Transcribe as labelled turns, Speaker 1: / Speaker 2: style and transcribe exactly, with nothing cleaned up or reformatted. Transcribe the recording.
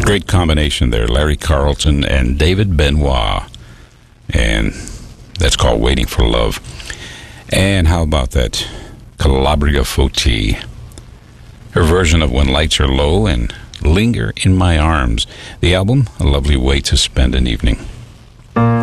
Speaker 1: Great combination there, Larry Carlton and David Benoit. And that's called Waiting for Love. And how about that Calabria Foti? Her version of When Lights Are Low and Linger in My Arms. The album, a lovely way to spend an evening.